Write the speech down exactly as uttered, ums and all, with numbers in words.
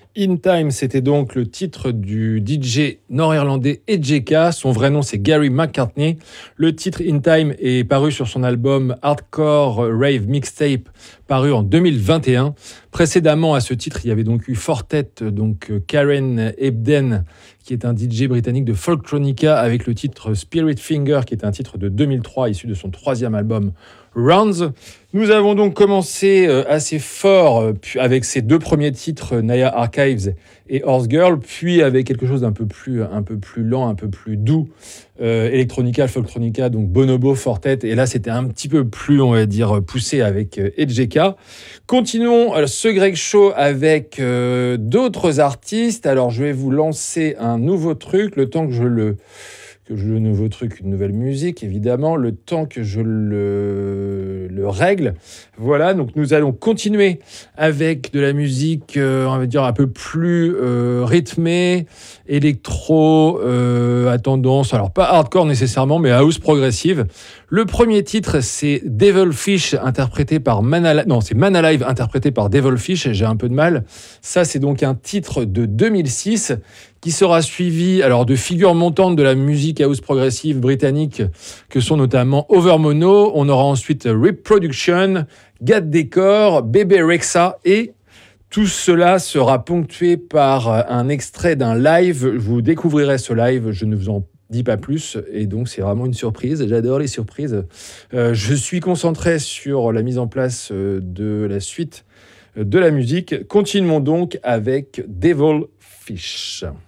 In Time, c'était donc le titre du D J nord-irlandais E J K. Son vrai nom, c'est Gary McCartney. Le titre In Time est paru sur son album Hardcore Rave Mixtape, paru en deux mille vingt et un. Précédemment à ce titre, il y avait donc eu Fortet, donc Karen Ebden, qui est un D J britannique de Folktronica, avec le titre Spirit Finger, qui est un titre de deux mille trois, issu de son troisième album Rounds. Nous avons donc commencé assez fort avec ces deux premiers titres, Naya Archives et Horse Girl, puis avec quelque chose d'un peu plus, un peu plus lent, un peu plus doux, euh, Electronica, Folktronica, donc Bonobo, Fortet, et là c'était un petit peu plus, on va dire, poussé avec E J K. Continuons ce Greg Show avec euh, d'autres artistes. Alors je vais vous lancer un nouveau truc, le temps que je le... que je le nouveau truc, une nouvelle musique, évidemment, le temps que je le, le règle. Voilà, donc nous allons continuer avec de la musique, euh, on va dire, un peu plus euh, rythmée, électro, euh, à tendance, alors pas hardcore nécessairement, mais house progressive. Le premier titre, c'est Devilfish, interprété par Man Alive. Non, c'est Man Alive, interprété par Devilfish, j'ai un peu de mal. Ça, c'est donc un titre de deux mille six, qui sera suivi alors de figures montantes de la musique house progressive britannique que sont notamment Overmono. On aura ensuite Reproduction, Gat Decor, Bebe Rexha, et tout cela sera ponctué par un extrait d'un live. Vous découvrirez ce live, je ne vous en dis pas plus, et donc c'est vraiment une surprise. J'adore les surprises. Euh, je suis concentré sur la mise en place de la suite de la musique. Continuons donc avec Devilfish.